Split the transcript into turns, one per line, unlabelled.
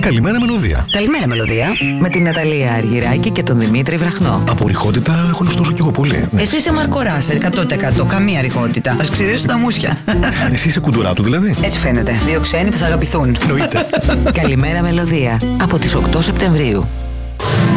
Καλημέρα Μελωδία.
Καλημέρα Μελωδία.
Με την Ναταλία Αργυράκη και τον Δημήτρη Βραχνό.
Από ρηχότητα έχω ωστόσο κι εγώ πολύ.
Εσύ είσαι Μαρκοράσερ 100%. Καμία ρηχότητα. Ας ξηρίσουν τα μουσια.
Εσύ είσαι κουντουρά του δηλαδή.
Έτσι φαίνεται. Δύο ξένοι που θα αγαπηθούν.
Εννοείται.
Καλημέρα Μελωδία. Από τις 8 Σεπτεμβρίου.